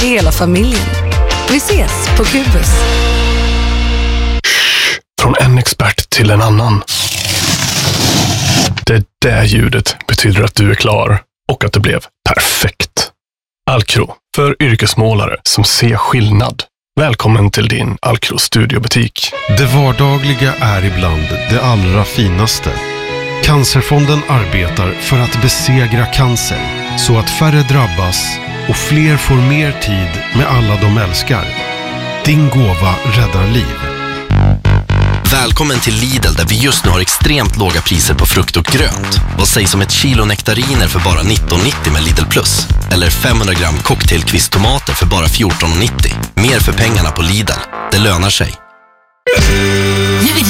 Hela familjen. Vi ses på Kubus. Från en expert till en annan. Det där ljudet betyder att du är klar och att det blev perfekt. Alcro, för yrkesmålare som ser skillnad. Välkommen till din Alcro studiobutik. Det vardagliga är ibland det allra finaste. Cancerfonden arbetar för att besegra cancer så att färre drabbas och fler får mer tid med alla de älskar. Din gåva räddar liv. Välkommen till Lidl där vi just nu har extremt låga priser på frukt och grönt. Vad sägs om ett kilo nektariner för bara 19,90 med Lidl Plus? Eller 500 gram cocktailkvisttomater för bara 14,90. Mer för pengarna på Lidl. Det lönar sig. Nu är